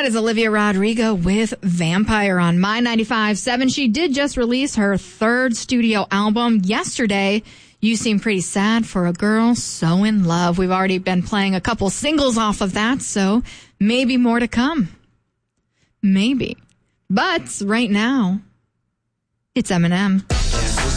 That is Olivia Rodrigo with Vampire on My 95.7. She did just release her third studio album yesterday. You Seem Pretty Sad for a Girl So in Love. We've already been playing a couple singles off of that, so maybe more to come. Maybe. But right now, it's Eminem.